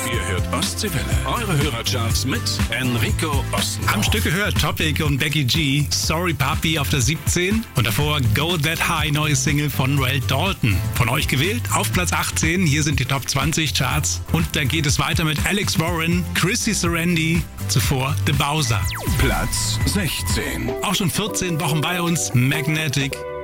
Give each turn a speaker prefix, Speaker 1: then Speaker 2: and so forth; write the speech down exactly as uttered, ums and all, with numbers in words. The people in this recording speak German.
Speaker 1: Ihr hört Ostseewelle. Eure Hörercharts mit Enrico Osten.
Speaker 2: Am Stück gehört Topic und Becky G, Sorry Papi auf der siebzehn. Und davor Go That High, neue Single von Noel Dalton. Von euch gewählt auf Platz achtzehn. Hier sind die Top zwanzig Charts. Und da geht es weiter mit Alex Warren, Chrissy Serendi, zuvor The Bowser.
Speaker 1: Platz sechzehn.
Speaker 2: Auch schon vierzehn Wochen bei uns, Magnetic.